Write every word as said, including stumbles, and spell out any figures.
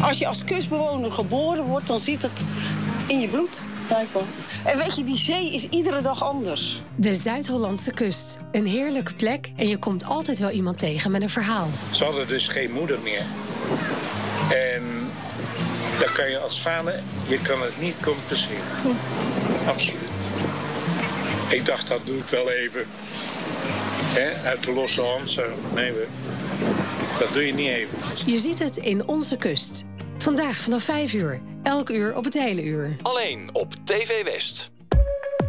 Als je als kustbewoner geboren wordt, dan zit het in je bloed. Blijkbaar. En weet je, die zee is iedere dag anders. De Zuid-Hollandse kust. Een heerlijke plek en je komt altijd wel iemand tegen met een verhaal. Ze hadden dus geen moeder meer. En dan kan je als vader, je kan het niet compenseren. Hm. Absoluut. Ik dacht, dat doe ik wel even. He, uit de losse hand zo. Nee, we, dat doe je niet even. Je ziet het in Onze Kust. Vandaag vanaf vijf uur. Elk uur op het hele uur. Alleen op T V West.